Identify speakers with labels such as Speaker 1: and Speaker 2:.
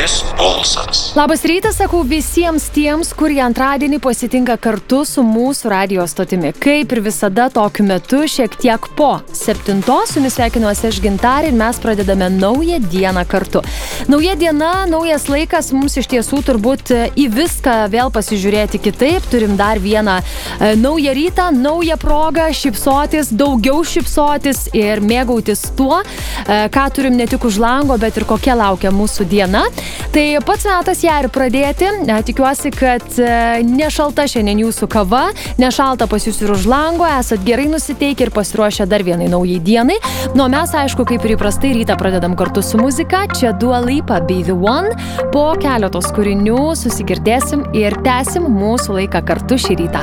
Speaker 1: Širdies balsas.
Speaker 2: Labas rytas, sakau visiems tiems, kurie antradienį pasitinka kartu su mūsų radijo stotimi. Kaip ir visada tokiu metu, šiek tiek po 7, su jumis sveikinuosi aš Gintarė ir mes pradedame naują dieną kartu. Nauja diena, naujas laikas, mums iš tiesų turbūt į viską vėl pasižiūrėti kitaip. Turim dar vieną naują rytą, naują progą šypsotis, daugiau šypsotis ir mėgautis tuo, ką turim ne tik už lango, bet ir kokia laukia mūsų diena. Tai pats metas ją ir pradėti. Tikiuosi, kad nešalta šiandien jūsų kava, nešalta pas jūs ir už lango, esat gerai nusiteikę ir pasiruošę dar vienai naujai dienai. Nu, mes, aišku, kaip ir įprastai rytą pradedam kartu su muzika. Čia Dua Lipa, Be The One. Po keletos kūrinių susigirdėsim ir tęsim mūsų laiką kartu šį rytą.